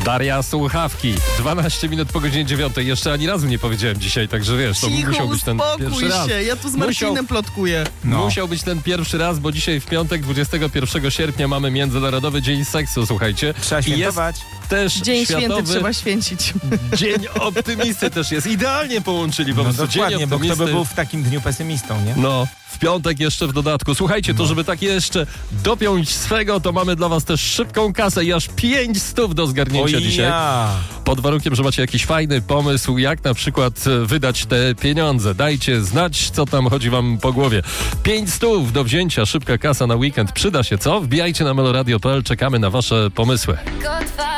Daria Słuchawki. 12 minut po godzinie 9. Jeszcze ani razu nie powiedziałem dzisiaj, także wiesz, to Cicho, musiał być ten pierwszy raz. się, ja tu z Marcinem plotkuję. Musiał być ten pierwszy raz, bo dzisiaj w piątek, 21 sierpnia mamy Międzynarodowy Dzień Seksu, słuchajcie. Trzeba świętować. Też Dzień światowy święty trzeba święcić. Dzień Optymisty też jest. Idealnie połączyli po prostu. Dzień Dokładnie, bo kto Optymisty. by był w takim dniu pesymistą, nie? No, w piątek jeszcze w dodatku. Słuchajcie, to żeby tak jeszcze dopiąć swego, to mamy dla was też szybką kasę i aż 500 do zgarnięcia dzisiaj. Pod warunkiem, że macie jakiś fajny pomysł, jak na przykład wydać te pieniądze. Dajcie znać, co tam chodzi wam po głowie. 500 do wzięcia, szybka kasa na weekend. Przyda się, co? Wbijajcie na meloradio.pl, czekamy na wasze pomysły.